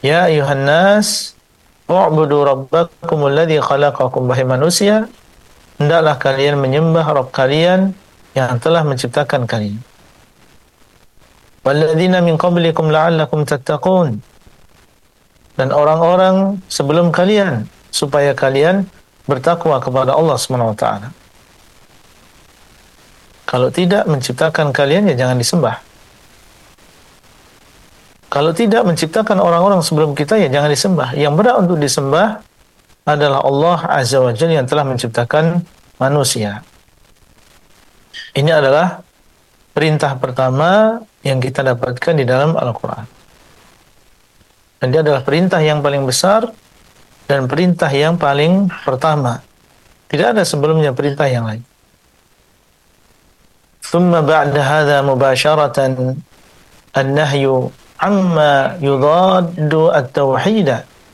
Ya ayuhan nas, u'budu rabbakum alladhi khalaqakum, wahai manusia, hendaklah kalian menyembah Rabb kalian yang telah menciptakan kalian. Walladzina min qablikum la'allakum tattaqun, dan orang-orang sebelum kalian supaya kalian bertakwa kepada Allah Subhanahu wa taala. Kalau tidak menciptakan kalian, ya jangan disembah. Kalau tidak menciptakan orang-orang sebelum kita, ya jangan disembah. Yang berhak untuk disembah adalah Allah Azza wa Jalla yang telah menciptakan manusia. Ini adalah perintah pertama yang kita dapatkan di dalam Al-Quran. Dan dia adalah perintah yang paling besar dan perintah yang paling pertama. Tidak ada sebelumnya perintah yang lain. ثم بعد هذا مباشرة النهي عما يضاد التوحيد.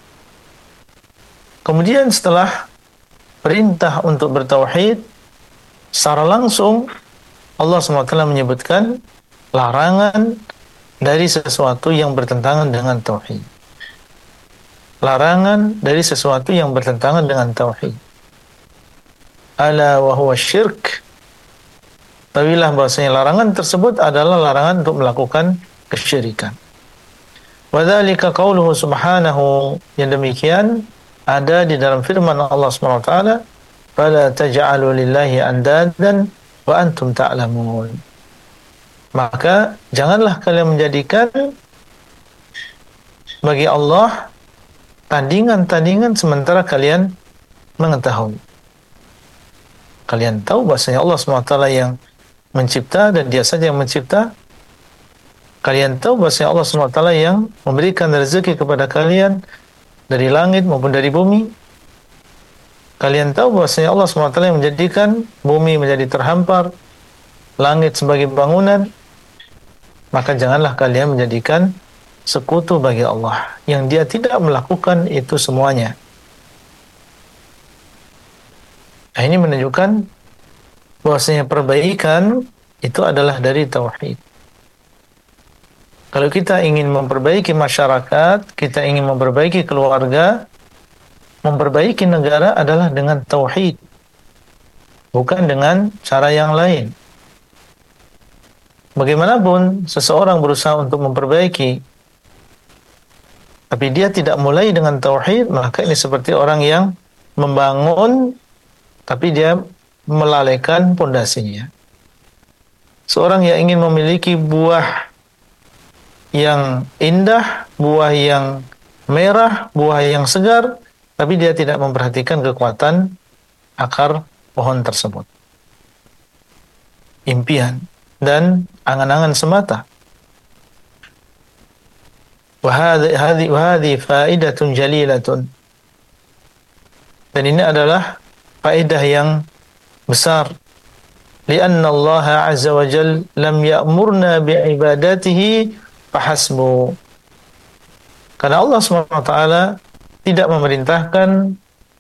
Kemudian setelah perintah untuk bertauhid, secara langsung Allah SWT menyebutkan larangan dari sesuatu yang bertentangan dengan tauhid. Larangan dari sesuatu yang bertentangan dengan tauhid. Ala wa huwa syirk. Tahuilah bahwasanya larangan tersebut adalah larangan untuk melakukan kesyirikan. Wa dzalika qauluhu subhanahu, yang demikian ada di dalam firman Allah Subhanahu wa taala, fala taj'alu lillahi andadan wa antum ta'lamun. Maka janganlah kalian menjadikan bagi Allah tandingan-tandingan sementara kalian mengetahui. Kalian tahu bahwasanya Allah SWT yang mencipta dan dia saja yang mencipta. Kalian tahu bahwasanya Allah SWT yang memberikan rezeki kepada kalian dari langit maupun dari bumi. Kalian tahu bahwasanya Allah SWT yang menjadikan bumi menjadi terhampar, langit sebagai bangunan. Maka janganlah kalian menjadikan sekutu bagi Allah yang dia tidak melakukan itu semuanya. Nah, ini menunjukkan bahwasanya perbaikan itu adalah dari tauhid. Kalau kita ingin memperbaiki masyarakat, kita ingin memperbaiki keluarga, memperbaiki negara adalah dengan tauhid, bukan dengan cara yang lain. Bagaimanapun seseorang berusaha untuk memperbaiki, tapi dia tidak mulai dengan tauhid, maka ini seperti orang yang membangun, tapi dia melalaikan pondasinya. Seorang yang ingin memiliki buah yang indah, buah yang merah, buah yang segar, tapi dia tidak memperhatikan kekuatan akar pohon tersebut. Impian dan angan-angan semata. Wahadi faidatun jalilatun. Dan ini adalah faedah yang besar. Lianna Allah Azza wa Jal lam ya'murna bi'ibadatihi fahasbu. Karena Allah SWT tidak memerintahkan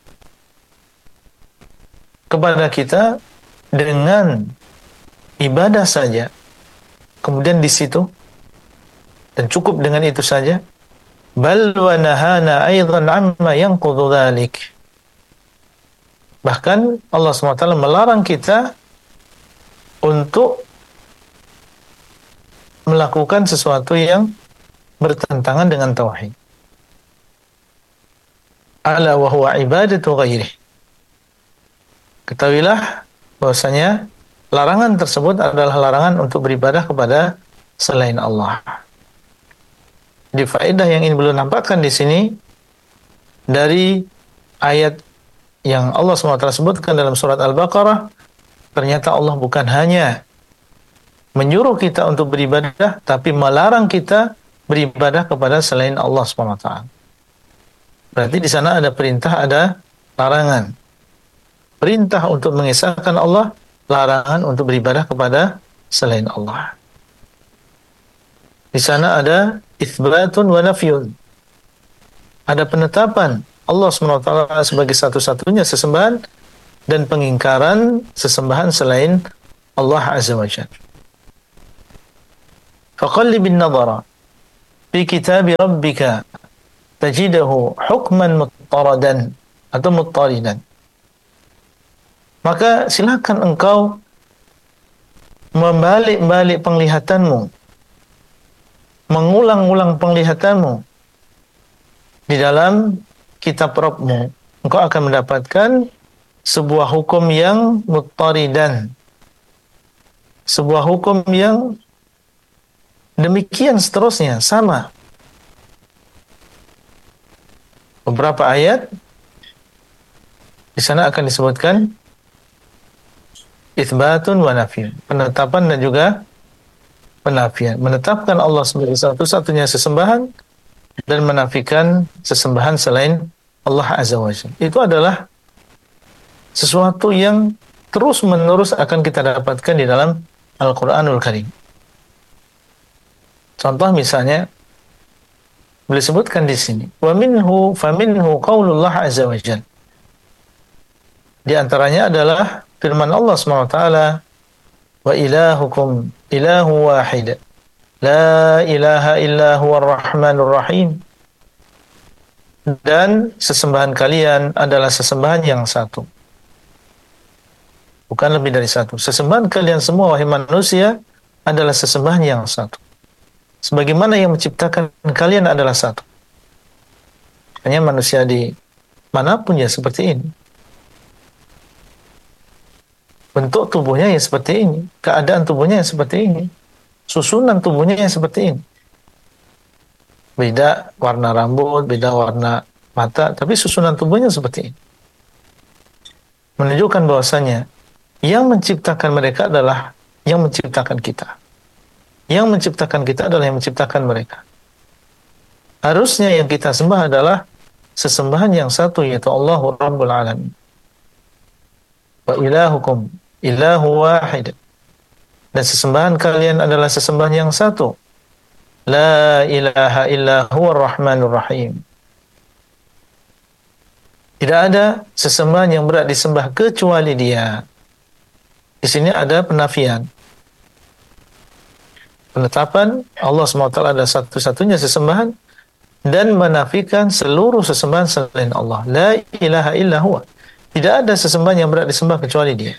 kepada kita dengan ibadah saja, kemudian di situ dan cukup dengan itu saja. Bal wa nahana aidan amma yanqudhu dzalik. Bahkan Allah SWT melarang kita untuk melakukan sesuatu yang bertentangan dengan tauhid. Ala wa huwa ibadatu ghairih. Ketahuilah bahwasanya larangan tersebut adalah larangan untuk beribadah kepada selain Allah. Di faedah yang ingin beliau nampakkan di sini dari ayat yang Allah SWT sebutkan dalam surat Al-Baqarah, ternyata Allah bukan hanya menyuruh kita untuk beribadah, tapi melarang kita beribadah kepada selain Allah SWT. Berarti di sana ada perintah, ada larangan. Perintah untuk mengesahkan Allah, larangan untuk beribadah kepada selain Allah. Di sana ada itsbatun wa nafyun. Ada penetapan Allah SWT sebagai satu-satunya sesembahan dan pengingkaran sesembahan selain Allah Azza wa Jalla. Faqallibin nadhara fi kitabi rabbika tajidahu hukman muttaradan atau muttaridan. Maka silakan engkau membalik-balik penglihatanmu, mengulang-ulang penglihatanmu di dalam kitab Rabbmu. Engkau akan mendapatkan sebuah hukum yang muttaridan, sebuah hukum yang demikian seterusnya, sama. Beberapa ayat di sana akan disebutkan itsbatun wa nafiyun, penetapan dan juga penafian. Menetapkan Allah sebagai satu-satunya sesembahan dan menafikan sesembahan selain Allah Azza wa Jalla. Itu adalah sesuatu yang terus-menerus akan kita dapatkan di dalam Al-Qur'anul Karim. Contoh misalnya boleh sebutkan di sini, wa minhu faminhu qaulullah azza wa jalla. Di antaranya adalah firman Allah Subhanahu wa taala, wa ilahukum ilahu wahid. La ilaha illa huwar rahmanur rahim. Dan sesembahan kalian adalah sesembahan yang satu. Bukan lebih dari satu. Sesembahan kalian semua wahai manusia adalah sesembahan yang satu. Sebagaimana yang menciptakan kalian adalah satu. Hanya manusia di manapun ya seperti ini. Bentuk tubuhnya ya seperti ini. Keadaan tubuhnya ya seperti ini. Susunan tubuhnya ya seperti ini. Beda warna rambut, beda warna mata, tapi susunan tubuhnya seperti ini. Menunjukkan bahwasanya yang menciptakan mereka adalah yang menciptakan kita. Yang menciptakan kita adalah yang menciptakan mereka. Harusnya yang kita sembah adalah sesembahan yang satu, yaitu Allahu Rabbul Alamin. Wa ilahukum ilahu wahid. Dan sesembahan kalian adalah sesembahan yang satu. La ilaha illa huwar rahmanur rahim. Tidak ada sesembahan yang berat disembah kecuali Dia. Di sini ada penafian. Penetapan Allah SWT adalah satu-satunya sesembahan dan menafikan seluruh sesembahan selain Allah. La ilaha illa huwa. Tidak ada sesembahan yang berat disembah kecuali Dia.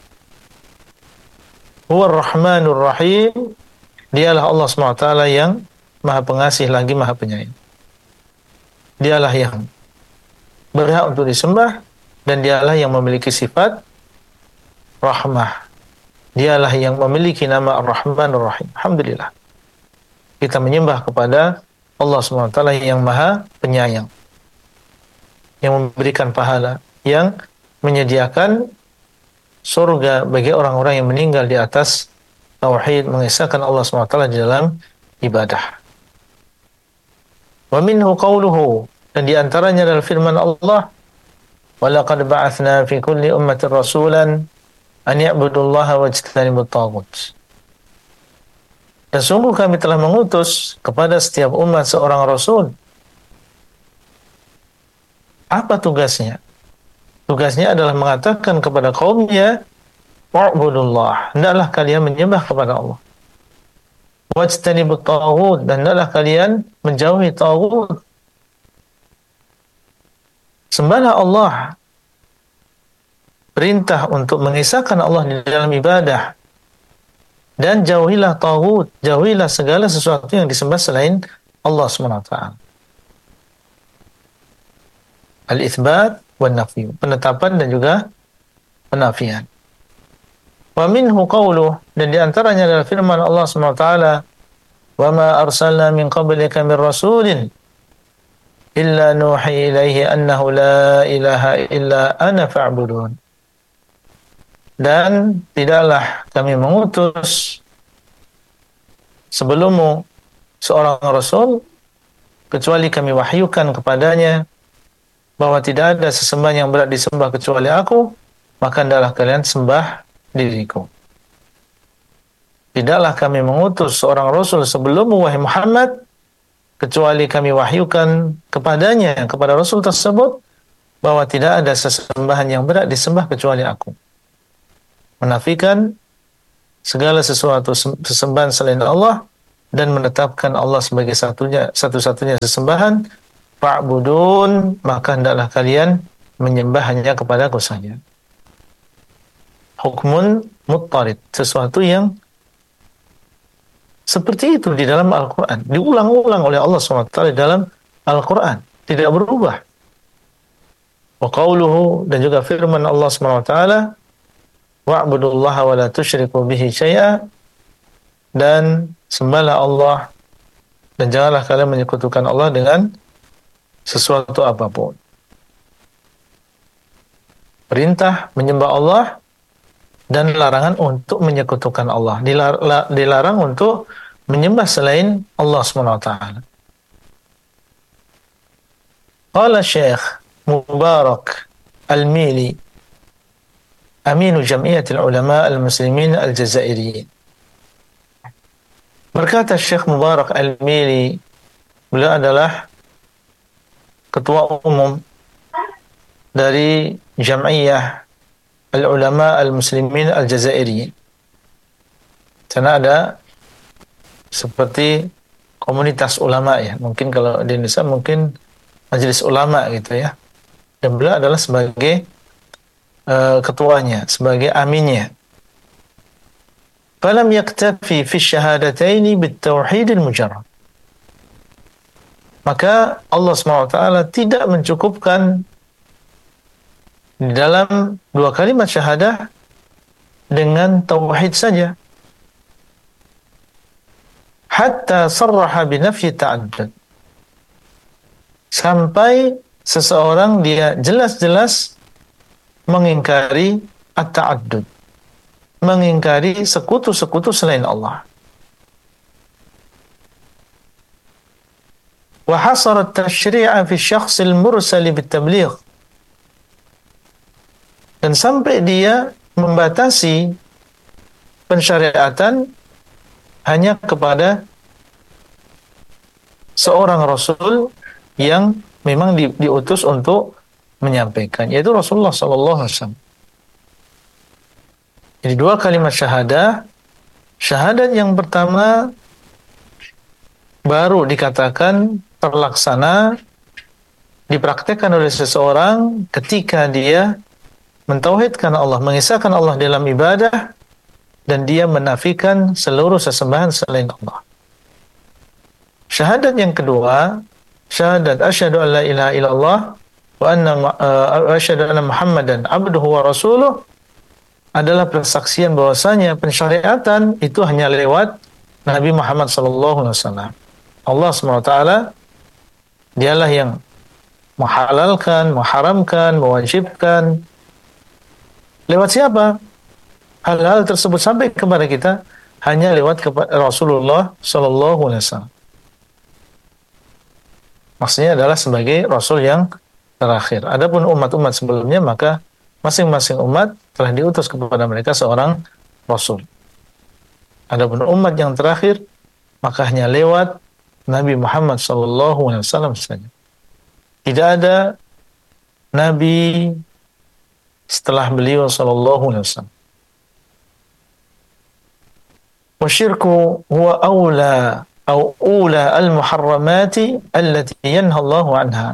Huwar rahmanur rahim. Dialah Allah SWT yang Maha Pengasih lagi Maha Penyayang. Dialah yang berhak untuk disembah dan Dialah yang memiliki sifat rahmah. Dialah yang memiliki nama Ar-Rahman Ar-Rahim. Alhamdulillah. Kita menyembah kepada Allah SWT yang Maha Penyayang. Yang memberikan pahala. Yang menyediakan surga bagi orang-orang yang meninggal di atas tauhid, mengesahkan Allah SWT di dalam ibadah. Wa minhu qawluhu. Dan diantaranya adalah firman Allah, وَلَقَدْ بَعَثْنَا فِي كُلِّ أُمَّةٍ رَسُولًا an ya'budullaha wajtanibut taghut. Dan sungguh kami telah mengutus kepada setiap umat seorang rasul. Apa tugasnya? Tugasnya adalah mengatakan kepada kaumnya, wa'budullah, hendaklah kalian menyembah kepada Allah. Wajtanibut taghut, dan hendaklah kalian menjauhi taghut. Sembahlah Allah. Perintah untuk mengisahkan Allah di dalam ibadah. Dan jauhilah taghut, jauhilah segala sesuatu yang disembah selain Allah SWT. Al-itsbat wan nafi, penetapan dan juga penafian. Wa minhu qawluh, dan diantaranya adalah firman Allah SWT, wa ma arsalna min qablika min rasulin illa nuhi ilaihi annahu la ilaha illa ana fa'budun. Dan tidaklah kami mengutus sebelummu seorang rasul kecuali kami wahyukan kepadanya bahwa tidak ada sesembahan yang berat disembah kecuali aku, maka hendaklah kalian sembah diriku. Tidaklah kami mengutus seorang rasul sebelummu wahai Muhammad kecuali kami wahyukan kepadanya, kepada rasul tersebut, bahwa tidak ada sesembahan yang berat disembah kecuali aku. Menafikan segala sesuatu sesembahan selain Allah dan menetapkan Allah sebagai satu-satunya sesembahan fa'budun, maka hendaklah kalian menyembah hanya kepadaku saja. Hukmun muttarid, sesuatu yang seperti itu di dalam Al-Quran, diulang-ulang oleh Allah SWT di dalam Al-Quran, tidak berubah. Wa qawluhu, dan juga firman Allah SWT, wa'budullaha wa la tusyriku bihi syai'a, dan sembahlah Allah dan janganlah kalian menyekutukan Allah dengan sesuatu apapun. Perintah menyembah Allah dan larangan untuk menyekutukan Allah. Dilarang untuk menyembah selain Allah SWT. Qala Syekh Mubarak Al-Mili, Aminu Jam'iyatil Ulama Al-Muslimin Al-Jazairiyin. Berkata Syekh Mubarak Al-Mili, beliau adalah ketua umum dari Jam'iyah Al-Ulama Al-Muslimin Al-Jazairiyin. Sana ada seperti komunitas ulama ya. Mungkin kalau di Indonesia mungkin majelis ulama gitu ya. Dan beliau adalah sebagai ketuanya, sebagai aminnya. Falam yaktafi fi syahadataini bit-tauhidil mujarrad. Maka Allah SWT tidak mencukupkan di dalam dua kalimat syahadah dengan tauhid saja. Hatta sarraha binafyi ta'addud. Sampai seseorang dia jelas-jelas mengingkari at-ta'addud, mengingkari sekutu-sekutu selain Allah. Wa hasara at-tashri'a fi syakhs al-mursal bit-tabligh. Dan sampai dia membatasi pensyariatan hanya kepada seorang Rasul yang memang diutus untuk menyampaikan, yaitu Rasulullah SAW. Jadi dua kalimat syahadah. Syahadat yang pertama baru dikatakan terlaksana, dipraktekkan oleh seseorang ketika dia mentauhidkan Allah, mengisahkan Allah dalam ibadah, dan dia menafikan seluruh sesembahan selain Allah. Syahadat yang kedua, syahadat asyhadu an la ilaha illallah wa asyhadu anna Muhammadan abduhu wa rasuluh, adalah persaksian bahwasanya pensyariatan itu hanya lewat Nabi Muhammad SAW. Allah SWT dialah yang menghalalkan, mengharamkan, mewajibkan. Lewat siapa? Hal-hal tersebut sampai kepada kita hanya lewat kepada Rasulullah SAW. Maksudnya adalah sebagai Rasul yang terakhir. Adapun umat-umat sebelumnya, maka masing-masing umat telah diutus kepada mereka seorang Rasul. Adapun umat yang terakhir, maka hanya lewat Nabi Muhammad SAW saja. Tidak ada Nabi setelah beliau SAW. Wasyirku huwa awla atau ula al-muharramati allati yanha Allahu anha.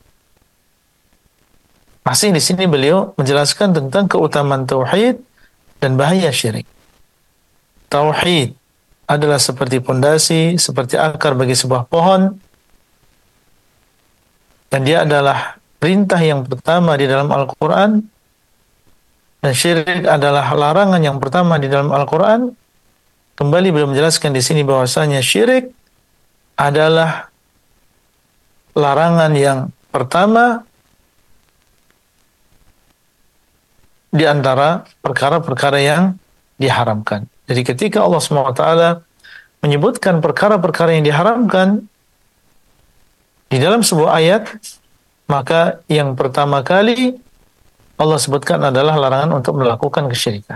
Masih di sini beliau menjelaskan tentang keutamaan tauhid dan bahaya syirik. Tauhid adalah seperti pondasi, seperti akar bagi sebuah pohon, dan dia adalah perintah yang pertama di dalam Al-Quran, dan syirik adalah larangan yang pertama di dalam Al-Quran. Kembali beliau menjelaskan di sini bahwasanya syirik adalah larangan yang pertama di antara perkara-perkara yang diharamkan. Jadi ketika Allah SWT menyebutkan perkara-perkara yang diharamkan di dalam sebuah ayat, maka yang pertama kali Allah sebutkan adalah larangan untuk melakukan kesyirikan.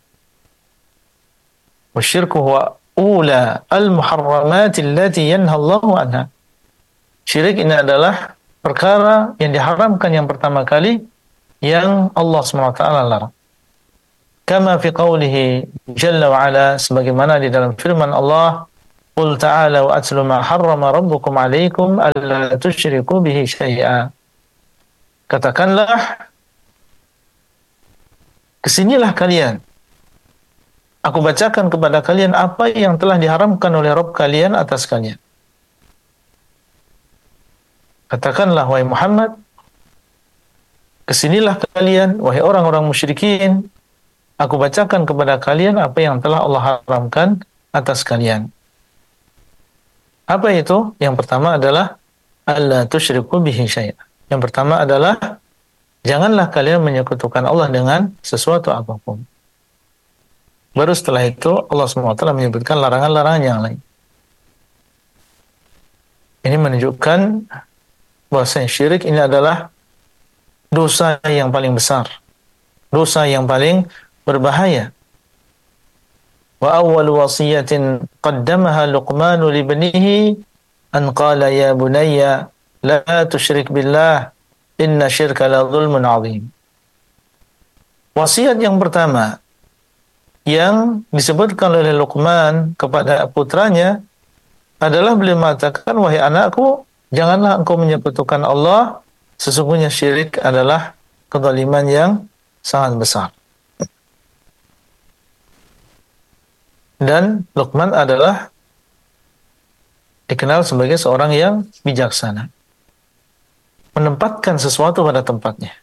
Wasyirku huwa ula al-muharramati allati yanha Allahu anha. Syirik ini adalah perkara yang diharamkan yang pertama kali yang Allah SWT larang. Kama fi qawlihi jalla wa ala, sebagaimana di dalam firman Allah Qul ta'ala wa atlu ma harrama rabbukum 'alaikum alla tusyriku bihi syai'a. Katakanlah, kesinilah kalian. Aku bacakan kepada kalian apa yang telah diharamkan oleh Rabb kalian atas kalian. Katakanlah, wahai Muhammad, kesinilah kalian, wahai orang-orang musyrikin, aku bacakan kepada kalian apa yang telah Allah haramkan atas kalian. Apa itu? Yang pertama adalah alla tusyriku bihi syai'a. Yang pertama adalah janganlah kalian menyekutukan Allah dengan sesuatu apapun. Baru setelah itu Allah SWT menyebutkan larangan-larangan yang lain. Ini menunjukkan bahwa syirik ini adalah dosa yang paling besar, dosa yang paling berbahaya. Wa awwal wasiyatin qaddamaha Luqman li ibnihi an qala ya bunayya la tusyrik billah inna syirka la dzulmun 'adzim. Wasiat yang pertama yang disebutkan oleh Luqman kepada putranya adalah beliau mengatakan, wahai anakku, janganlah engkau menyekutukan Allah, sesungguhnya syirik adalah kezaliman yang sangat besar. Dan Luqman adalah dikenal sebagai seorang yang bijaksana, menempatkan sesuatu pada tempatnya.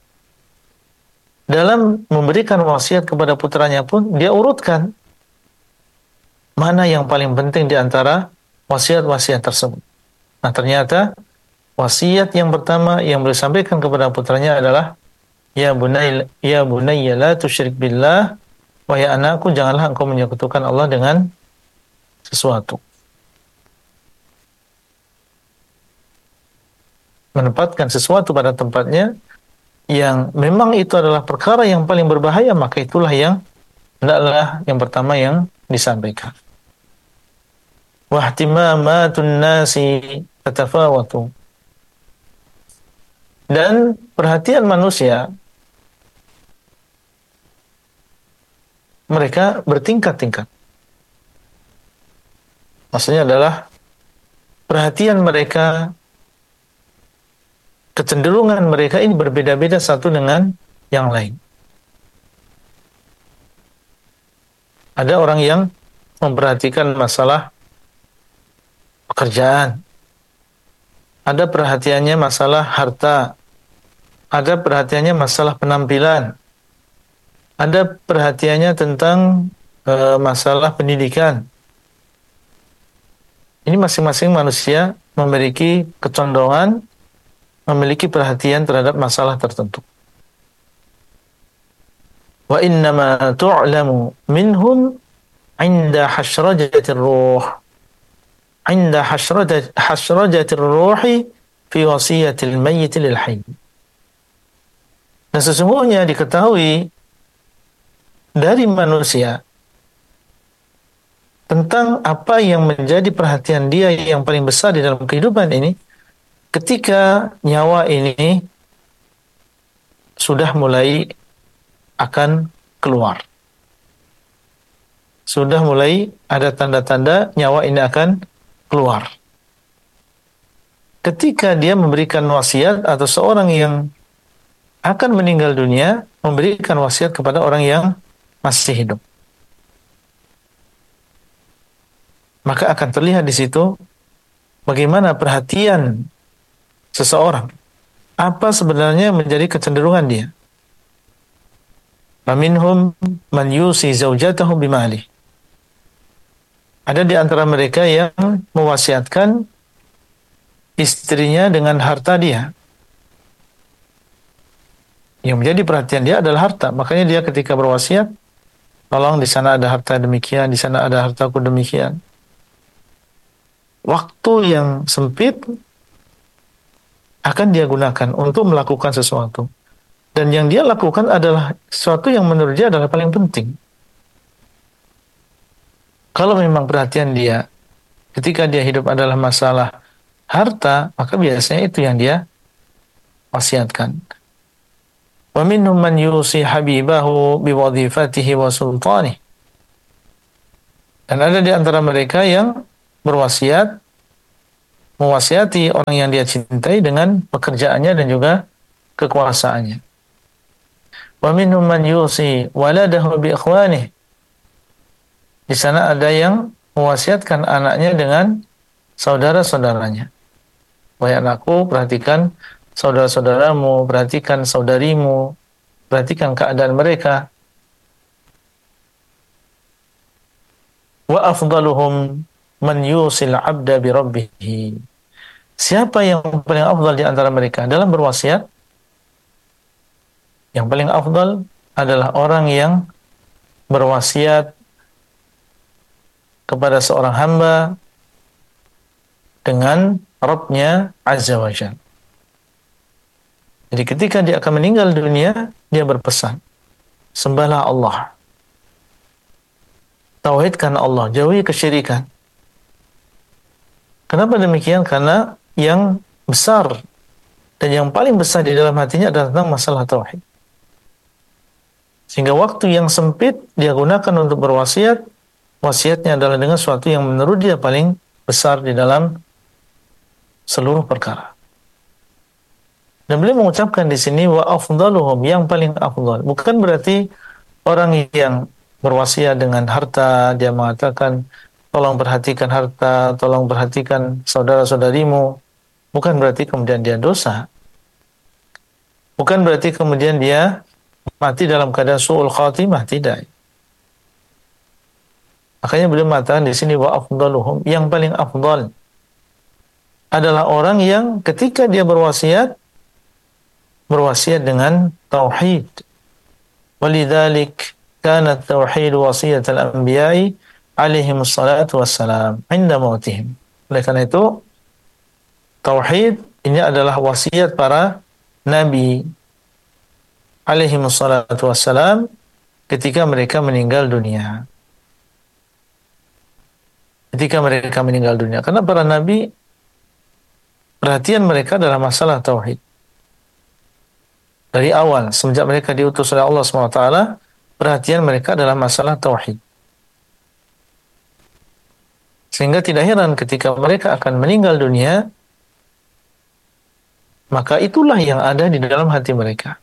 Dalam memberikan wasiat kepada putranya pun, dia urutkan mana yang paling penting di antara wasiat-wasiat tersebut. Nah, ternyata wasiat yang pertama yang beliau sampaikan kepada putranya adalah ya bunayya la tusyrik billah, wahai anakku, janganlah engkau menyekutukan Allah dengan sesuatu. Menempatkan sesuatu pada tempatnya yang memang itu adalah perkara yang paling berbahaya, maka itulah yang hendaklah yang pertama yang disampaikan. Wahtimamatun nasi tatafawatu. Dan perhatian manusia mereka bertingkat-tingkat. Maksudnya adalah perhatian mereka, kecenderungan mereka ini berbeda-beda satu dengan yang lain. Ada orang yang memperhatikan masalah pekerjaan, ada perhatiannya masalah harta, ada perhatiannya masalah penampilan, ada perhatiannya tentang masalah pendidikan. Ini masing-masing manusia memiliki kecondongan, memiliki perhatian terhadap masalah tertentu. Wa innama tu'lamu minhum 'inda hasrajatir ruh. 'Inda hasrajatir ruhi fi wasiyatil mayyit lil hayy. Dan sesungguhnya diketahui dari manusia tentang apa yang menjadi perhatian dia yang paling besar di dalam kehidupan ini ketika nyawa ini sudah mulai akan keluar. Sudah mulai ada tanda-tanda nyawa ini akan keluar. Ketika dia memberikan wasiat atau seorang yang akan meninggal dunia memberikan wasiat kepada orang yang masih hidup, maka akan terlihat di situ bagaimana perhatian seseorang, apa sebenarnya menjadi kecenderungan dia. Faminhum man yusi zaujatahu bimali. Ada di antara mereka yang mewasiatkan istrinya dengan harta dia. Yang menjadi perhatian dia adalah harta. Makanya dia ketika berwasiat, tolong di sana ada harta demikian, di sana ada hartaku demikian. Waktu yang sempit akan dia gunakan untuk melakukan sesuatu. Dan yang dia lakukan adalah sesuatu yang menurut dia adalah paling penting. Kalau memang perhatian dia ketika dia hidup adalah masalah harta, maka biasanya itu yang dia wasiatkan. Wa minhum man yusi habibahu biwadhifatihi wa sultanih. Dan ada di antara mereka yang berwasiat, mewasiati orang yang dia cintai dengan pekerjaannya dan juga kekuasaannya. Wa minhum man yusi waladahu bi ikhwanihi. Di sana ada yang mewasiatkan anaknya dengan saudara-saudaranya. Wahai anakku, perhatikan saudara-saudaramu, perhatikan saudarimu, perhatikan keadaan mereka. Wa afdaluhum man yusil abda bi rabbih. Siapa yang paling afdal di antara mereka dalam berwasiat? Yang paling afdal adalah orang yang berwasiat kepada seorang hamba dengan Rabb-nya Azza wa Jalla. Jadi ketika dia akan meninggal dunia, dia berpesan, sembahlah Allah, tauhidkan Allah, jauhi kesyirikan. Kenapa demikian? Karena yang besar dan yang paling besar di dalam hatinya adalah tentang masalah tauhid. Sehingga waktu yang sempit dia gunakan untuk berwasiat, wasiatnya adalah dengan sesuatu yang menurut dia paling besar di dalam seluruh perkara. Dan beliau mengucapkan di sini wa afdaluhum, yang paling afdal. Bukan berarti orang yang berwasiat dengan harta dia mengatakan tolong perhatikan harta, tolong perhatikan saudara-saudarimu. Bukan berarti kemudian dia dosa. Bukan berarti kemudian dia mati dalam keadaan su'ul khatimah, tidak. Makanya beliau mengatakan di sini wa afdaluhum, yang paling afdal adalah orang yang ketika dia berwasiat dengan tauhid. Walidzalik kana at-tauhid wasiyat al-anbiya'i alaihimus salatu wassalam 'inda mautihim. Oleh karena itu tauhid ini adalah wasiat para nabi alaihimus salatu wassalam ketika mereka meninggal dunia. Ketika mereka meninggal dunia, karena para nabi perhatian mereka adalah masalah tauhid. Dari awal, semenjak mereka diutus oleh Allah SWT, perhatian mereka adalah masalah tauhid. Sehingga tidak heran ketika mereka akan meninggal dunia, maka itulah yang ada di dalam hati mereka.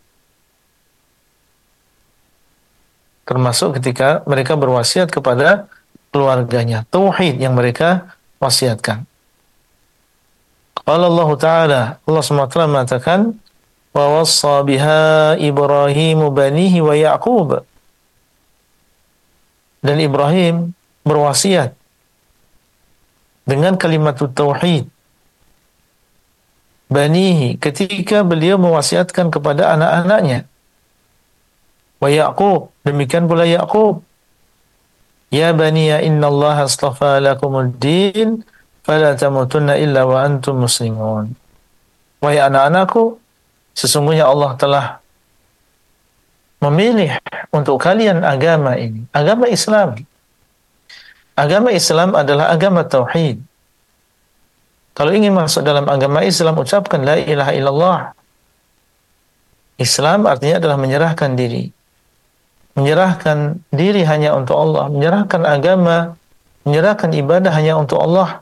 Termasuk ketika mereka berwasiat kepada keluarganya, tauhid yang mereka wasiatkan. Qala Allah Ta'ala, Allah SWT mengatakan, wa wassa biha Ibrahim banihi wa Ya'qub. Dan Ibrahim berwasiat dengan kalimat tauhid banihi ketika beliau mewasiatkan kepada anak-anaknya. Wa Ya'qub, demikian pula Ya'qub. Ya baniya innallaha astafa lakumud din fala tamutunna illa wa antum muslimun. Wahai anak-anakku, sesungguhnya Allah telah memilih untuk kalian agama ini, agama Islam. Agama Islam adalah agama tauhid. Kalau ingin masuk dalam agama Islam, ucapkan la ilaha illallah. Islam artinya adalah menyerahkan diri. Menyerahkan diri hanya untuk Allah, menyerahkan agama, menyerahkan ibadah hanya untuk Allah.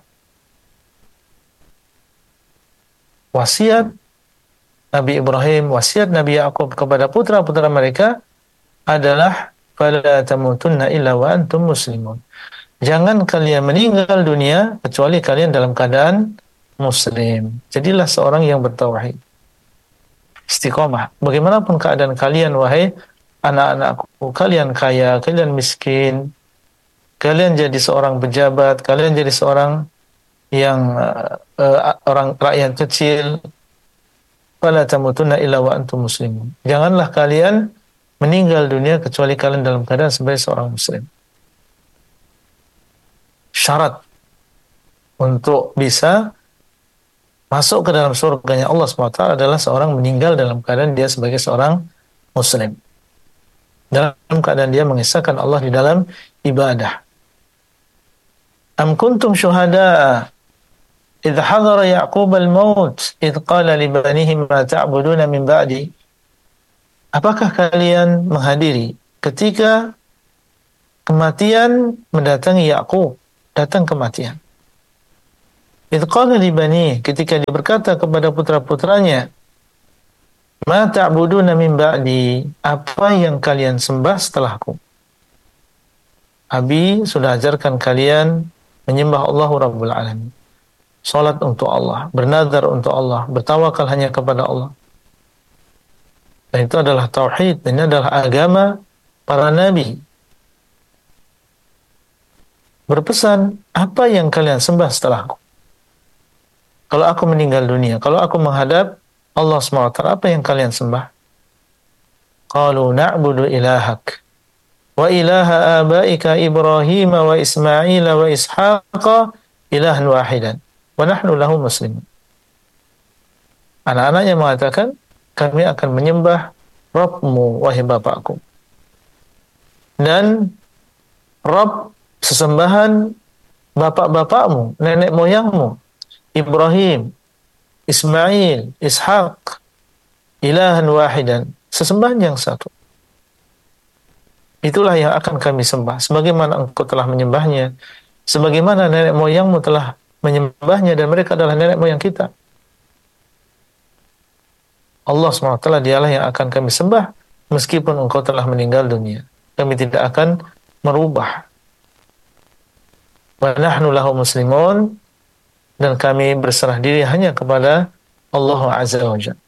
Wasiat Nabi Ibrahim, wasiat Nabi Ya'qub kepada putra-putra mereka adalah fala tamutunna illa wa antum muslimun. Jangan kalian meninggal dunia kecuali kalian dalam keadaan muslim. Jadilah seorang yang bertauhid. Istiqomah. Bagaimanapun keadaan kalian, wahai anak-anakku, kalian kaya, kalian miskin, kalian jadi seorang pejabat, kalian jadi seorang yang orang rakyat kecil, fala tamutunna illa wa antum muslimun. Janganlah kalian meninggal dunia kecuali kalian dalam keadaan sebagai seorang muslim. Syarat untuk bisa masuk ke dalam surganya Allah SWT adalah seorang meninggal dalam keadaan dia sebagai seorang muslim. Dalam keadaan dia mengisahkan Allah di dalam ibadah. Am kuntum syuhada'a idh hadara Ya'qub al-maut idh qala li banihi ma ta'buduna min ba'di. Apakah kalian menghadiri ketika kematian mendatangi Ya'qub, datang kematian. idh qala li bani, ketika dia berkata kepada putra-putranya, ma ta'buduna min ba'di, apa yang kalian sembah setelahku? Abi sudah ajarkan kalian menyembah Allah Rabbul Alamin. Salat untuk Allah, bernazar untuk Allah, bertawakal hanya kepada Allah. Dan itu adalah tauhid, ini adalah agama para nabi. Berpesan, apa yang kalian sembah setelahku? Kalau aku meninggal dunia, kalau aku menghadap Allah SWT, apa yang kalian sembah? Qalu na'budu ilahak wa ilaha abaika Ibrahim wa Ismail wa Ishaqa ilahan wahidan wa nahnu lahu muslimun. Anak-anaknya mengatakan, kami akan menyembah Rabbmu, wahai Bapakku. Dan Rabb sesembahan bapak-bapakmu, nenek moyangmu, Ibrahim, Ismail, Ishaq, ilahan wahidan, sesembahan yang satu. Itulah yang akan kami sembah, sebagaimana engkau telah menyembahnya, sebagaimana nenek moyangmu telah menyembahnya, dan mereka adalah nenek moyang kita. Allah SWT dialah yang akan kami sembah, meskipun engkau telah meninggal dunia. Kami tidak akan merubah. Wa nahnu lahu muslimun, dan kami berserah diri hanya kepada Allah Azza wa Jalla.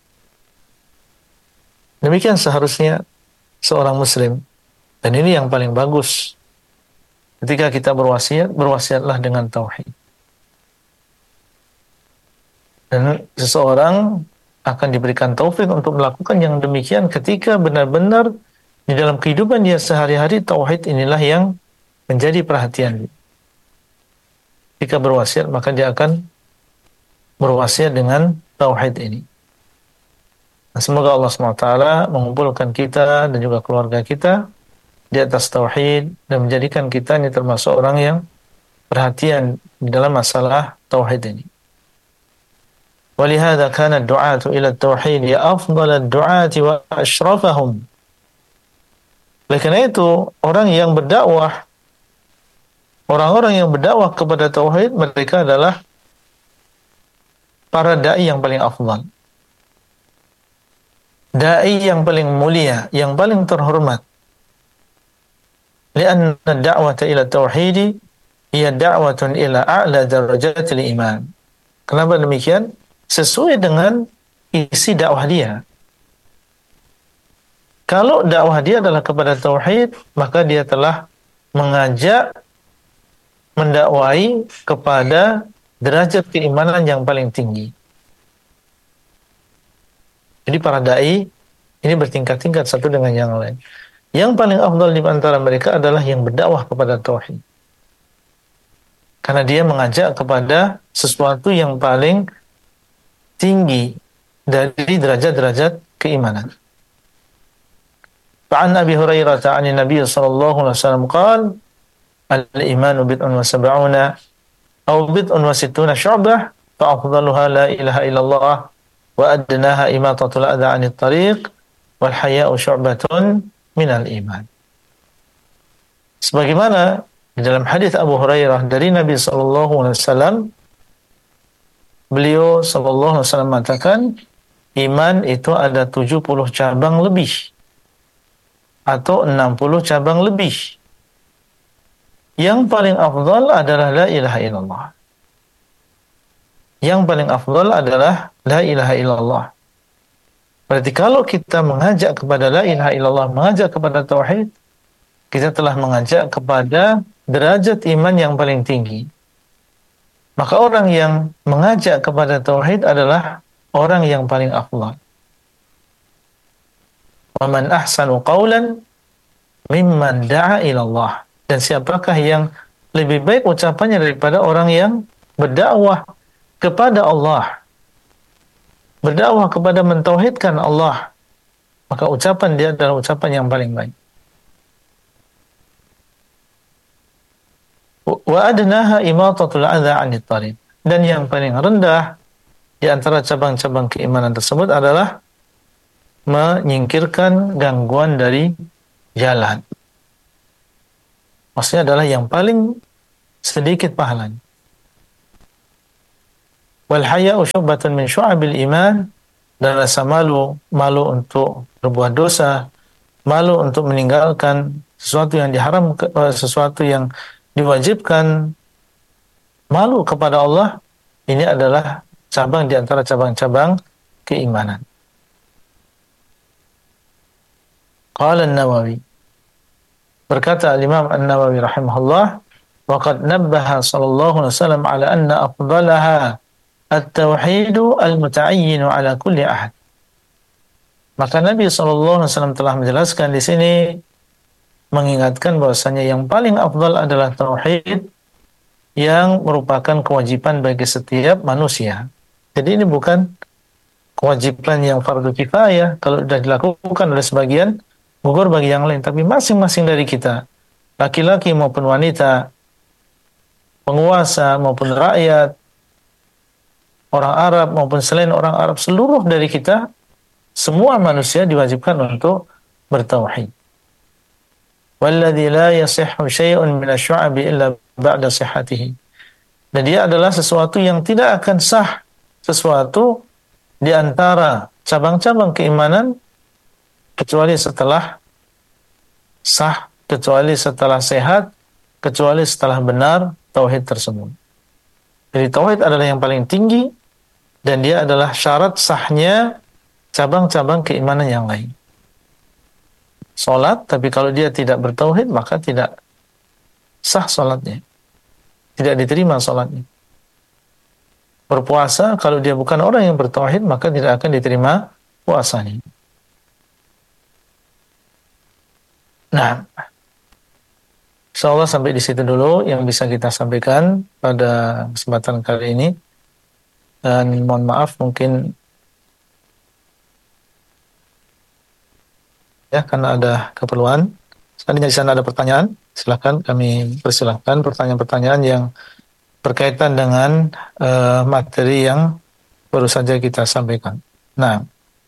Demikian seharusnya seorang muslim, dan ini yang paling bagus. Ketika kita berwasiat, berwasiatlah dengan tauhid. Dan seseorang akan diberikan taufik untuk melakukan yang demikian ketika benar-benar di dalam kehidupan dia sehari-hari, tauhid inilah yang menjadi perhatian dia. Jika berwasiat, maka dia akan berwasiat dengan tauhid ini. Nah, semoga Allah SWT mengumpulkan kita dan juga keluarga kita di atas tauhid dan menjadikan kita ini termasuk orang yang perhatian di dalam masalah tauhid ini. ولهذا كان الدعاة إلى التوحيد أفضل الدعاة وأشرفهم. Oleh karena itu, orang-orang yang berdakwah kepada tauhid, mereka adalah para dai yang paling afdal. Dai yang paling mulia, yang paling terhormat. Lianna ad-da'wata ila tauhid hiya da'watun ila a'la darajatil iman. Kenapa demikian? Sesuai dengan isi dakwah dia. Kalau dakwah dia adalah kepada tauhid, maka dia telah mengajak, mendakwai kepada derajat keimanan yang paling tinggi. Jadi para dai ini bertingkat-tingkat satu dengan yang lain. Yang paling afdal di antara mereka adalah yang berdakwah kepada tauhid. Karena dia mengajak kepada sesuatu yang paling tinggi dari derajat-derajat keimanan. Fa'an Abi Hurairah 'an Nabi sallallahu alaihi wasallam qala al-imanu bid'un wa sab'una aw bid'un wa sittuna syu'bah fa afdaluha la ilaha illallah wa adnaha imatatul adha 'anit tariq wal haya'u syu'batun minal iman. Sebagaimana di dalam hadis Abu Hurairah dari Nabi sallallahu alaihi wasallam, beliau sallallahu alaihi wasallam mengatakan, iman itu ada 70 cabang lebih atau 60 cabang lebih. Yang paling afdal adalah la ilaha illallah. Yang paling afdal adalah la ilaha illallah. Berarti kalau kita mengajak kepada la ilaha illallah, mengajak kepada tauhid, kita telah mengajak kepada derajat iman yang paling tinggi. Maka orang yang mengajak kepada tauhid adalah orang yang paling afdal. Wa man ahsanu qawlan mimman da'a ila Allah. Dan siapakah yang lebih baik ucapannya daripada orang yang berdakwah kepada Allah, berdakwah kepada mentauhidkan Allah, maka ucapan dia adalah ucapan yang paling baik. Wa adnaha imatatul adza 'anit tariq. Dan yang paling rendah di antara cabang-cabang keimanan tersebut adalah menyingkirkan gangguan dari jalan. Maksudnya adalah yang paling sedikit pahalanya. Wal haya'u syu'batun min syu'abil iman, dan rasa malu, malu untuk berbuat dosa, malu untuk meninggalkan sesuatu yang diharamkan, sesuatu yang diwajibkan, malu kepada Allah, ini adalah cabang di antara cabang-cabang keimanan. Qala An-Nawawi, berkata Imam An-Nawawi rahimahullah, wa qad nabbaha sallallahu alaihi wasallam ala anna afdalaha at-tauhidu al-muta'ayyinu ala kulli ahad. Maka Nabi sallallahu alaihi wasallam telah menjelaskan di sini, mengingatkan bahwasanya yang paling afdal adalah tauhid yang merupakan kewajiban bagi setiap manusia. Jadi ini bukan kewajiban yang fardu kifayah, kalau sudah dilakukan oleh sebagian gugur bagi yang lain, tapi masing-masing dari kita, laki-laki maupun wanita, penguasa maupun rakyat, orang Arab maupun selain orang Arab, seluruh dari kita, semua manusia diwajibkan untuk bertauhid. Walladzi la yasihhu syai'un min asy-syu'abi illa ba'da sihhatihi. Dan dia adalah sesuatu yang tidak akan sah, sesuatu di antara cabang-cabang keimanan kecuali setelah sah, kecuali setelah sehat, kecuali setelah benar tauhid tersebut. Jadi tauhid adalah yang paling tinggi dan dia adalah syarat sahnya cabang-cabang keimanan yang lain. Salat, tapi kalau dia tidak bertauhid maka tidak sah salatnya, tidak diterima salatnya. Berpuasa, kalau dia bukan orang yang bertauhid maka tidak akan diterima puasanya. Nah, insyaallah sampai di situ dulu yang bisa kita sampaikan pada kesempatan kali ini. Dan mohon maaf mungkin ya karena ada keperluan. Seandainya di sana ada pertanyaan, silakan kami persilahkan pertanyaan-pertanyaan yang berkaitan dengan materi yang baru saja kita sampaikan. Nah,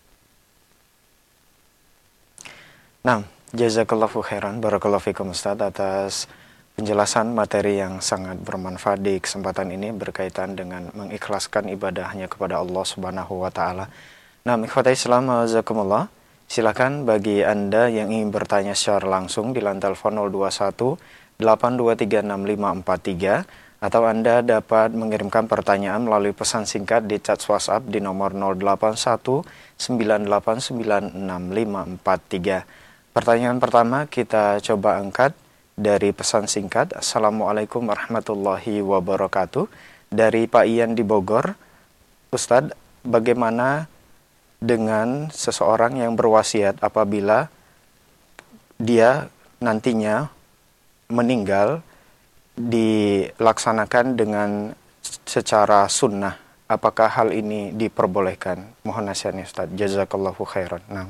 jazakallahu khairan, barakallahu fikum Ustaz atas penjelasan materi yang sangat bermanfaat di kesempatan ini berkaitan dengan mengikhlaskan ibadahnya kepada Allah Subhanahu wa taala. Nah, ikhwatai Islam, jazakumullah. Silakan bagi Anda yang ingin bertanya secara langsung di line telepon 021 823 6543 atau Anda dapat mengirimkan pertanyaan melalui pesan singkat di chat WhatsApp di nomor 081 989 6543. Pertanyaan pertama kita coba angkat dari pesan singkat. Assalamualaikum warahmatullahi wabarakatuh. Dari Pak Ian di Bogor. Ustadz, bagaimana dengan seseorang yang berwasiat apabila dia nantinya meninggal dilaksanakan dengan secara sunnah? Apakah hal ini diperbolehkan? Mohon nasihatnya Ustadz. Jazakallahu khairan. Nah.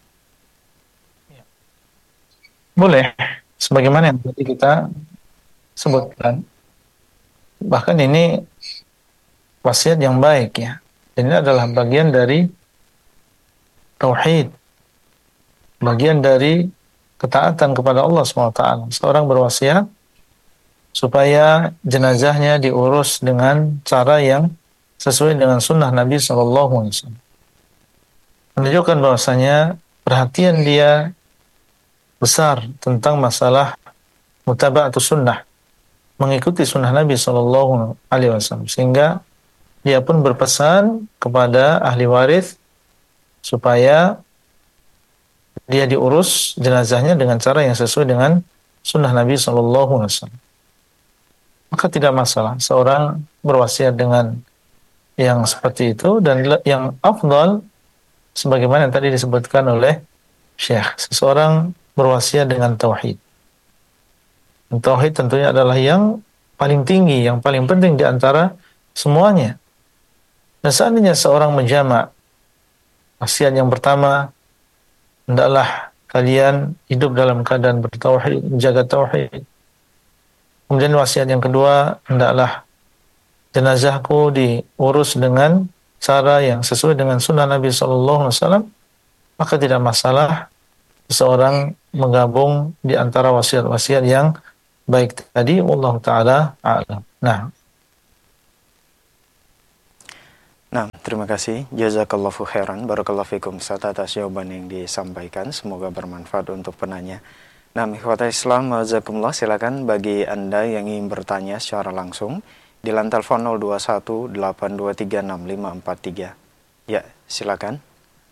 boleh, sebagaimana yang tadi kita sebutkan, bahkan ini wasiat yang baik ya. Ini adalah bagian dari tauhid, bagian dari ketaatan kepada Allah SWT. Seorang berwasiat supaya jenazahnya diurus dengan cara yang sesuai dengan sunnah Nabi SAW. Menunjukkan bahwasanya perhatian dia besar tentang masalah mutaba'atus sunnah, mengikuti sunnah Nabi SAW, sehingga dia pun berpesan kepada ahli waris supaya dia diurus jenazahnya dengan cara yang sesuai dengan sunnah Nabi SAW. Maka tidak masalah seorang berwasiat dengan yang seperti itu, dan yang afdal sebagaimana yang tadi disebutkan oleh Syekh, seseorang berwasiat dengan tauhid. Tauhid tentunya adalah yang paling tinggi, yang paling penting di antara semuanya. Dan seandainya seorang menjamak, wasiat yang pertama, hendaklah kalian hidup dalam keadaan bertauhid, menjaga tauhid. Kemudian wasiat yang kedua, hendaklah jenazahku diurus dengan cara yang sesuai dengan sunnah Nabi SAW. Maka tidak masalah seseorang menggabung di antara wasiat-wasiat yang baik tadi. Wallahu ta'ala a'lam. Nah, Nah, terima kasih. Jazakallahu khairan. Barakallahu fikum Ustaz atas jawaban yang disampaikan. Semoga bermanfaat untuk penanya. Nah, ikhwata Islam, jazakumullah. Silakan bagi Anda yang ingin bertanya secara langsung di line telepon 021 823 6543. Ya, silakan.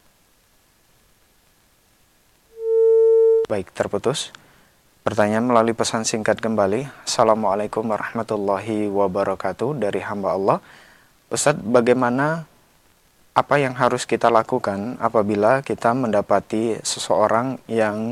Baik, terputus. Pertanyaan melalui pesan singkat kembali. Assalamualaikum warahmatullahi wabarakatuh dari hamba Allah. Ustadz, bagaimana apa yang harus kita lakukan apabila kita mendapati seseorang yang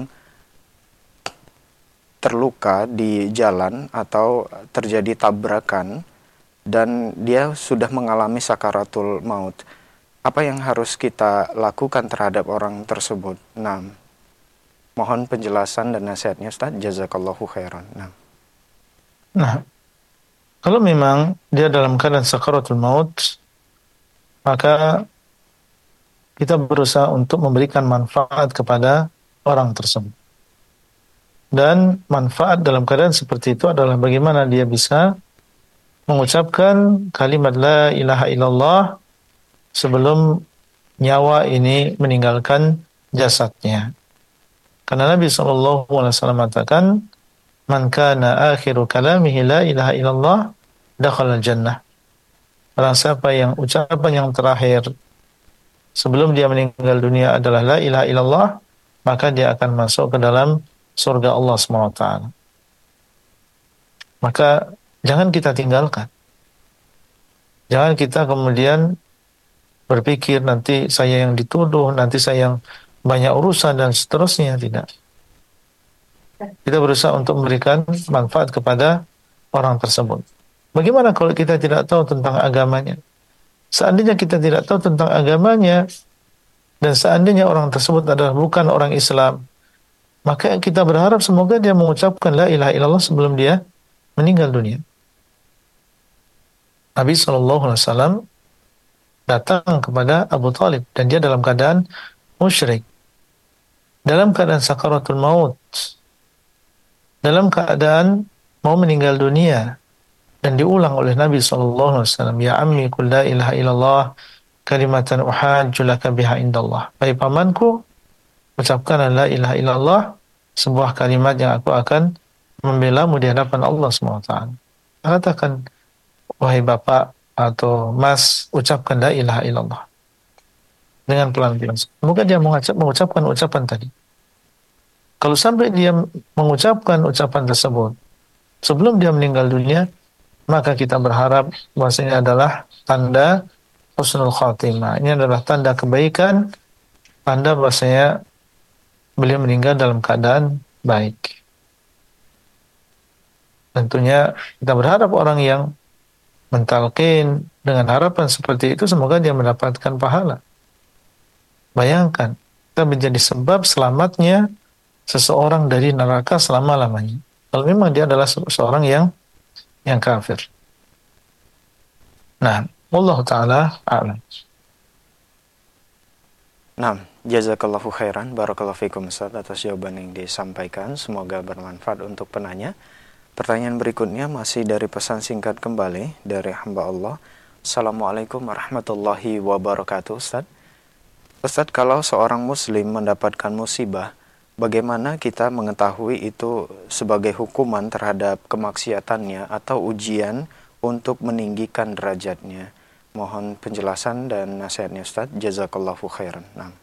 terluka di jalan atau terjadi tabrakan dan dia sudah mengalami sakaratul maut? Apa yang harus kita lakukan terhadap orang tersebut? Nah, mohon penjelasan dan nasihatnya Ustadz. Jazakallahu khairan. Nah, kalau memang dia dalam keadaan sakaratul maut, maka kita berusaha untuk memberikan manfaat kepada orang tersebut. Dan manfaat dalam keadaan seperti itu adalah bagaimana dia bisa mengucapkan kalimat la ilaha illallah sebelum nyawa ini meninggalkan jasadnya. Karena Nabi SAW mengatakan, man kana akhiru kalamihi la ilaha illallah dakhala jannah. Barang siapa yang ucapan yang terakhir sebelum dia meninggal dunia adalah la ilaha illallah, maka dia akan masuk ke dalam surga Allah SWT. Maka jangan kita tinggalkan. Jangan kita kemudian berpikir nanti saya yang dituduh, nanti saya yang banyak urusan dan seterusnya. Tidak. Kita berusaha untuk memberikan manfaat kepada orang tersebut. Bagaimana kalau kita tidak tahu tentang agamanya? Seandainya kita tidak tahu tentang agamanya dan seandainya orang tersebut adalah bukan orang Islam, maka kita berharap semoga dia mengucapkan la ilaha illallah sebelum dia meninggal dunia. Nabi SAW datang kepada Abu Talib dan dia dalam keadaan musyrik, dalam keadaan sakaratul maut, dalam keadaan mau meninggal dunia, dan diulang oleh Nabi SAW, ya ammi qul la ilaha illallah kalimatan uhajju laka biha indallah. Hai pamanku, ucapkanlah la ilaha illallah, sebuah kalimat yang aku akan membelamu di hadapan Allah SWT. Katakan, wahai bapak atau mas, ucapkan la ilaha illallah dengan pelan-pelan. Semoga dia mengucapkan ucapan tadi. Kalau sampai dia mengucapkan ucapan tersebut sebelum dia meninggal dunia, maka kita berharap bahwasanya adalah tanda husnul khatimah. Ini adalah tanda kebaikan, tanda bahwasanya beliau meninggal dalam keadaan baik. Tentunya kita berharap orang yang mentalqin dengan harapan seperti itu semoga dia mendapatkan pahala. Bayangkan, kita menjadi sebab selamatnya seseorang dari neraka selama-lamanya. Kalau memang dia adalah seseorang yang kafir. Nah, Allah Ta'ala a'lam. Nah, jazakallahu khairan. Barakallahu fikum Ustaz atas jawaban yang disampaikan. Semoga bermanfaat untuk penanya. Pertanyaan berikutnya masih dari pesan singkat kembali dari hamba Allah. Assalamualaikum warahmatullahi wabarakatuh Ustaz. Ustaz, kalau seorang muslim mendapatkan musibah, bagaimana kita mengetahui itu sebagai hukuman terhadap kemaksiatannya atau ujian untuk meninggikan derajatnya? Mohon penjelasan dan nasihatnya Ustaz. Jazakallahu khairan.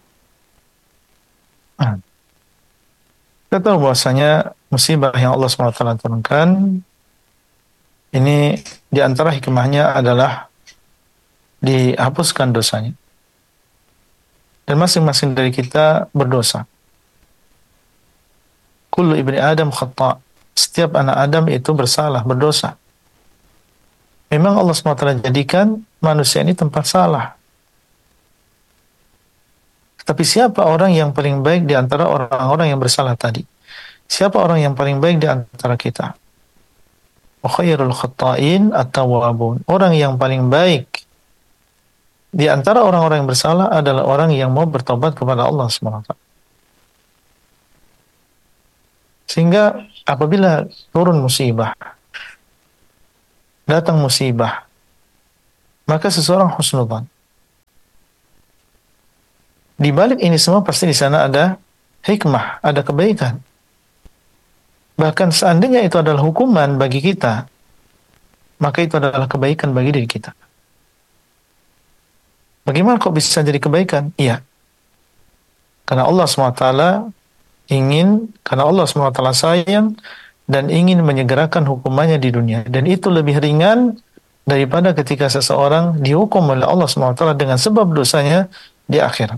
Kita tahu bahwasanya musibah yang Allah SWT turunkan ini diantara hikmahnya adalah dihapuskan dosanya. Dan masing-masing dari kita berdosa. Kullu ibni Adam khata'. Setiap anak Adam itu bersalah, berdosa. Memang Allah SWT jadikan manusia ini tempat salah. Tapi siapa orang yang paling baik di antara orang-orang yang bersalah tadi? Siapa orang yang paling baik di antara kita? Wa khairul khatta'in at-tawwabun. Orang yang paling baik di antara orang-orang yang bersalah adalah orang yang mau bertobat kepada Allah SWT. Sehingga apabila turun musibah, datang musibah, maka seseorang husnudzan. di balik ini semua pasti di sana ada hikmah, ada kebaikan. Bahkan seandainya itu adalah hukuman bagi kita, maka itu adalah kebaikan bagi diri kita. Bagaimana kok bisa jadi kebaikan? Iya. Karena Allah SWT karena Allah SWT sayang dan ingin menyegerakan hukumannya di dunia. Dan itu lebih ringan daripada ketika seseorang dihukum oleh Allah SWT dengan sebab dosanya di akhirat.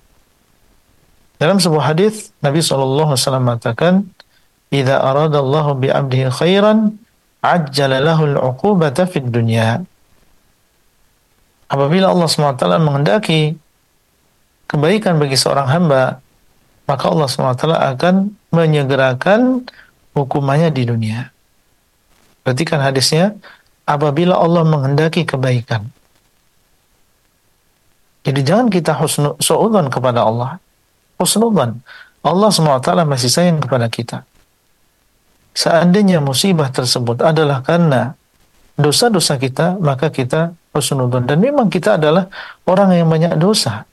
Dalam sebuah hadis Nabi SAW mengatakan, "Idza aradallahu bi 'abdihi khairan, 'ajjala lahu al-'uqubata fid dunya." Apabila Allah SWT menghendaki kebaikan bagi seorang hamba, maka Allah SWT akan menyegerakan hukumannya di dunia. Perhatikan hadisnya, apabila Allah menghendaki kebaikan. Jadi jangan kita suudzon kepada Allah. Husnudzon. Allah SWT masih sayang kepada kita. Seandainya musibah tersebut adalah karena dosa-dosa kita, maka kita husnudzon. Dan memang kita adalah orang yang banyak dosa.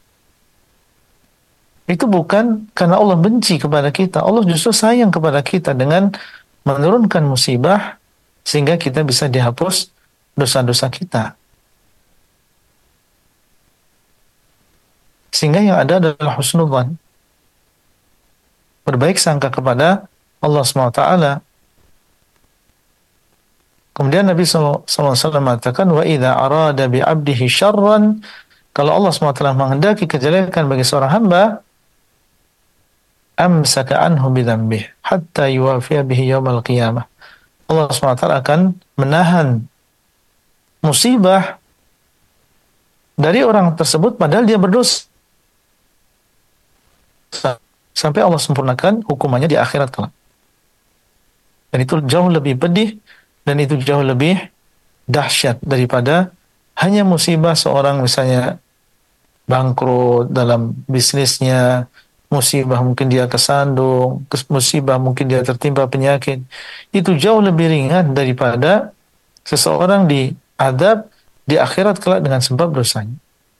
Itu bukan karena Allah benci kepada kita. Allah justru sayang kepada kita dengan menurunkan musibah sehingga kita bisa dihapus dosa-dosa kita. Sehingga yang ada adalah husnudzan. Berbaik sangka kepada Allah SWT. Kemudian Nabi SAW mengatakan, wa idza arada bi 'abdihi syarran, kalau Allah SWT menghendaki kejelekan bagi seorang hamba, amsaka anhu bidzambih hatta yuwafiya bihi yaumal qiyamah. Allah SWT akan menahan musibah dari orang tersebut padahal dia berdosa sampai Allah sempurnakan hukumannya di akhirat kelak. Dan itu jauh lebih pedih dan itu jauh lebih dahsyat daripada hanya musibah seorang misalnya bangkrut dalam bisnisnya, musibah mungkin dia kesandung, musibah mungkin dia tertimpa penyakit. Itu jauh lebih ringan daripada seseorang diazab di akhirat kelak dengan sebab dosanya.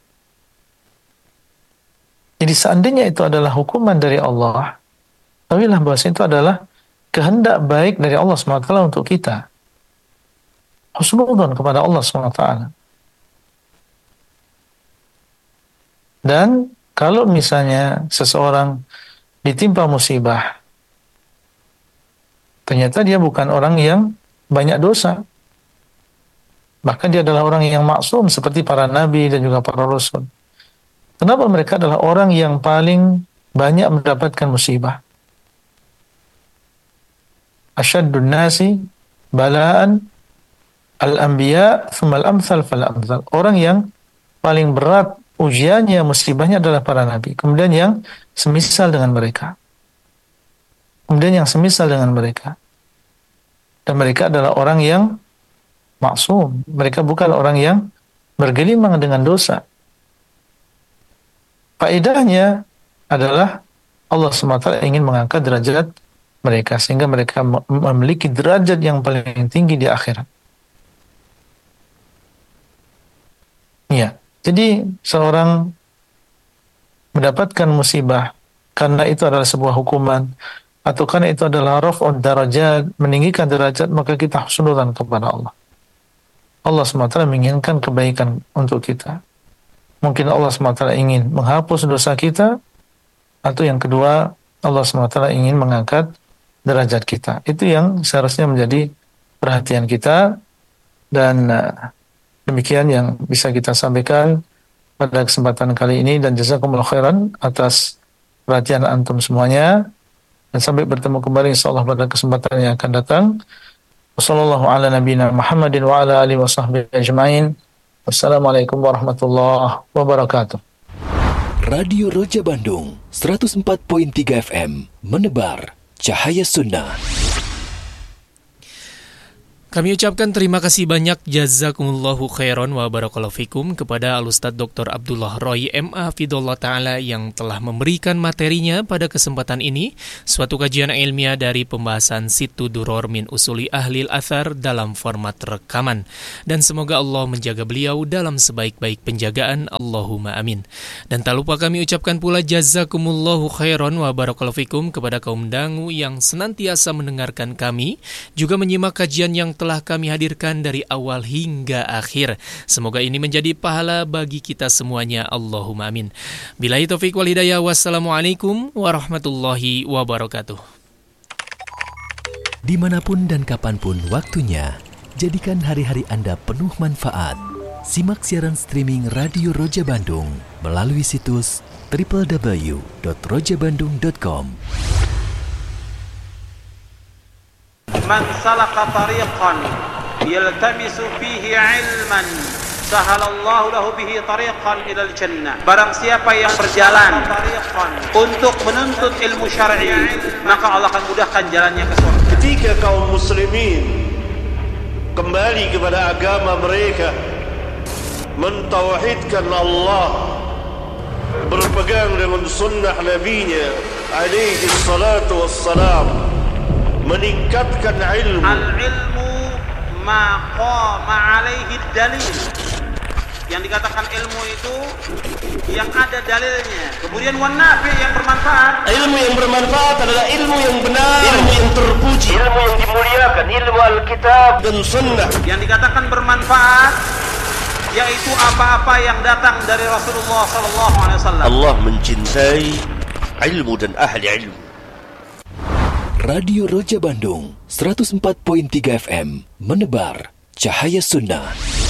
Jadi seandainya itu adalah hukuman dari Allah, tahuilah bahwa itu adalah kehendak baik dari Allah SWT untuk kita. Husnudzon kepada Allah SWT. Dan kalau misalnya seseorang ditimpa musibah, ternyata dia bukan orang yang banyak dosa. Bahkan dia adalah orang yang maksum seperti para nabi dan juga para rasul. Kenapa mereka adalah orang yang paling banyak mendapatkan musibah? Asyaddun nasi bala'an al-anbiya thumma al-amthal fal-amthal. Orang yang paling berat ujiannya, musibahnya adalah para nabi. Kemudian yang semisal dengan mereka. Kemudian yang semisal dengan mereka. Dan mereka adalah orang yang maksum. Mereka bukan orang yang bergelimang dengan dosa. Faedahnya adalah Allah SWT ingin mengangkat derajat mereka sehingga mereka memiliki derajat yang paling tinggi di akhirat. Ya, jadi seorang mendapatkan musibah karena itu adalah sebuah hukuman atau karena itu adalah raf'ud darajat, meninggikan derajat, maka kita husnudzan kepada Allah. Allah SWT menginginkan kebaikan untuk kita. Mungkin Allah SWT ingin menghapus dosa kita, atau yang kedua, Allah SWT ingin mengangkat derajat kita. Itu yang seharusnya menjadi perhatian kita, dan demikian yang bisa kita sampaikan pada kesempatan kali ini, dan jazakumullah khairan atas perhatian antum semuanya, dan sampai bertemu kembali insyaallah pada kesempatan yang akan datang. Wassallallahu ala nabiyina Muhammadin wa ala alihi wa sahbihi ajma'in. Wassalamualaikum warahmatullahi wabarakatuh. Radio Roja Bandung 104.3 FM menebar cahaya sunnah. Kami ucapkan terima kasih banyak jazakumullahu khairan wa barakallahu fikum kepada Al-Ustadz Dr. Abdullah Roy M.A. Fidullah Ta'ala yang telah memberikan materinya pada kesempatan ini, suatu kajian ilmiah dari pembahasan Situ Duror min Usuli Ahlil Athar dalam format rekaman. Dan semoga Allah menjaga beliau dalam sebaik-baik penjagaan, Allahumma amin. Dan tak lupa kami ucapkan pula jazakumullahu khairan wa barakallahu fikum kepada kaum dangu yang senantiasa mendengarkan kami, juga menyimak kajian yang telah kami hadirkan dari awal hingga akhir. Semoga ini menjadi pahala bagi kita semuanya, Allahumma amin. Billahi taufiq wal hidayah, wassalamualaikum warahmatullahi wabarakatuh. Dimanapun dan kapanpun waktunya, jadikan hari-hari Anda penuh manfaat. Simak siaran streaming Radio Roja Bandung melalui situs www.rojabandung.com. Man salaka tariqan yaltamisu fihi ilman sahalallahu lahu bihi tariqan ilal jannah. Barang siapa yang berjalan untuk menuntut ilmu syar'i, maka Allah akan mudahkan jalannya ke surga. Ketika kaum muslimin kembali kepada agama mereka, mentauhidkan Allah, berpegang dengan sunnah nabinya alaihi salatu wassalam, meningkatkan ilmu. Al-ilmu ma qama alaihi dalil. Yang dikatakan ilmu itu yang ada dalilnya. Kemudian wan nafi, yang bermanfaat. Ilmu yang bermanfaat adalah ilmu yang benar, ilmu yang terpuji, ilmu yang dimuliakan, ilmu Alkitab dan sunnah. Yang dikatakan bermanfaat yaitu apa-apa yang datang dari Rasulullah SAW. Allah mencintai ilmu dan ahli ilmu. Radio Roja Bandung 104.3 FM menebar cahaya sunnah.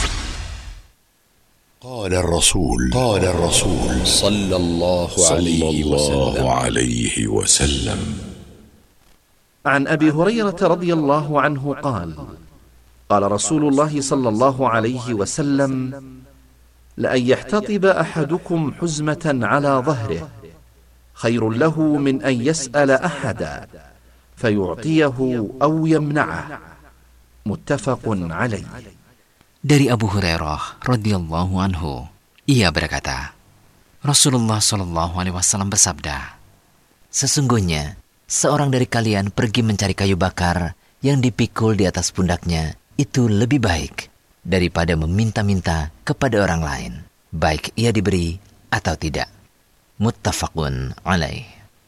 قال الرسول صلى الله عليه وسلم عن أبي هريرة رضي الله عنه قال قال رسول الله صلى الله عليه وسلم لأن يحتطب أحدكم حزمة على ظهره خير له من أن يسأل أحدا فيعطيه أو يمنعه متفق عليه. Dari Abu Hurairah radhiyallahu anhu, ia berkata, Rasulullah sallallahu alaihi wasallam bersabda, sesungguhnya seorang dari kalian pergi mencari kayu bakar yang dipikul di atas pundaknya itu lebih baik daripada meminta-minta kepada orang lain, baik ia diberi atau tidak. Muttafaqun alaih.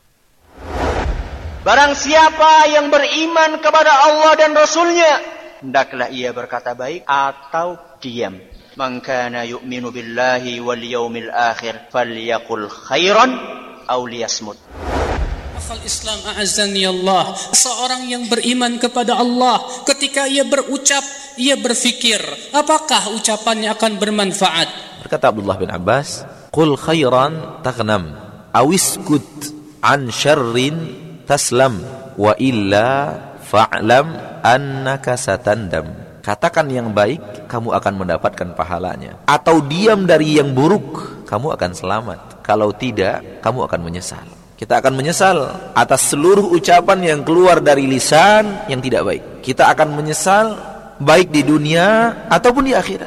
Barang siapa yang beriman kepada Allah dan Rasulnya, hendaklah ia berkata baik atau diam. Man kana yu'minu billahi wal yawmil akhir falyaqul khairan aw liyasmut. Akhal Islam a'azzani Allah, seorang yang beriman kepada Allah, ketika ia berucap, ia berfikir apakah ucapannya akan bermanfaat. Berkata Abdullah bin Abbas, qul khairan taghnam awiskut an syarrin taslam wa illa fa'lam annaka satandam. Katakan yang baik, kamu akan mendapatkan pahalanya. Atau diam dari yang buruk, kamu akan selamat. Kalau tidak, kamu akan menyesal. Kita akan menyesal atas seluruh ucapan yang keluar dari lisan yang tidak baik. Kita akan menyesal baik di dunia ataupun di akhirat.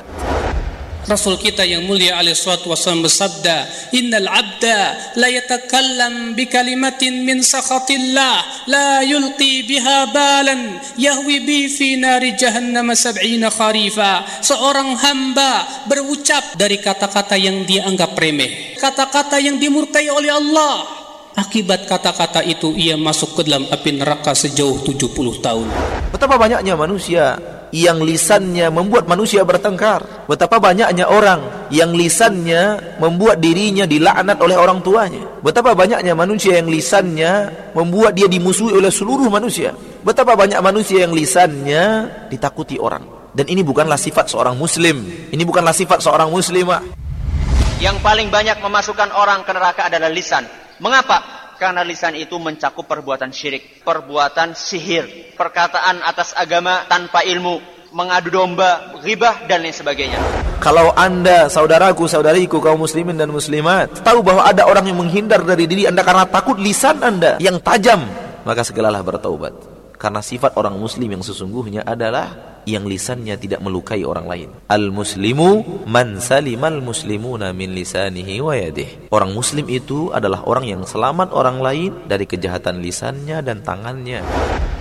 Rasul kita yang mulia alaihi salatu wasallam bersabda, innal abda la yatakallam bi kalimatin min sakhatillah la yulqi biha balan yahwi bi fi nari jahannam 70 kharifa. Seorang hamba berucap dari kata-kata yang dia anggap remeh, kata-kata yang dimurkai oleh Allah. Akibat kata-kata itu ia masuk ke dalam api neraka sejauh 70 tahun. Betapa banyaknya manusia yang lisannya membuat manusia bertengkar. Betapa banyaknya orang yang lisannya membuat dirinya dilaknat oleh orang tuanya. Betapa banyaknya manusia yang lisannya membuat dia dimusuhi oleh seluruh manusia. Betapa banyak manusia yang lisannya ditakuti orang. Dan ini bukanlah sifat seorang muslim. Ini bukanlah sifat seorang muslimah. Yang paling banyak memasukkan orang ke neraka adalah lisan. Mengapa? Karena lisan itu mencakup perbuatan syirik, perbuatan sihir, perkataan atas agama tanpa ilmu, mengadu domba, ghibah dan lain sebagainya. Kalau Anda, saudaraku, saudariku, kaum muslimin dan muslimat, tahu bahwa ada orang yang menghindar dari diri Anda karena takut lisan Anda yang tajam, maka segeralah bertaubat. Karena sifat orang muslim yang sesungguhnya adalah yang lisannya tidak melukai orang lain. Al-muslimu man salimal muslimuna min lisanihi wa yadihi. Orang muslim itu adalah orang yang selamat orang lain dari kejahatan lisannya dan tangannya.